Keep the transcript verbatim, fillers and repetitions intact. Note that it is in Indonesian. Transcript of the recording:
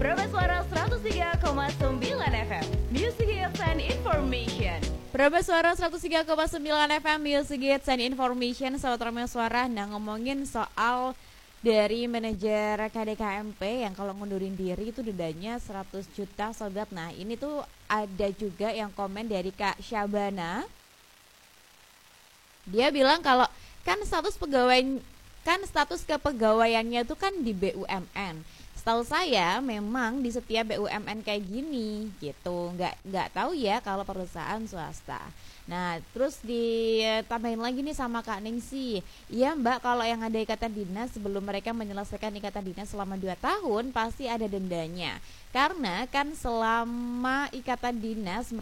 Prabes Suara seratus tiga koma sembilan F M, Music Hits and Information. Prabes Suara seratus tiga koma sembilan F M, Music Hits and Information. Sahabat Prabes Suara, nah ngomongin soal dari manajer K D K M P yang kalau ngundurin diri itu dendanya seratus juta sobat. Nah ini tuh ada juga yang komen dari Kak Syabana. Dia bilang kalau kan status pegawai kan status kepegawaiannya itu kan di B U M N. Setahu saya memang di setiap B U M N kayak gini gitu. Nggak nggak tahu ya kalau perusahaan swasta. Nah terus ditambahin lagi nih sama Kak Ningsi. Iya Mbak, kalau yang ada ikatan dinas sebelum mereka menyelesaikan ikatan dinas selama dua tahun pasti ada dendanya. Karena kan selama ikatan dinas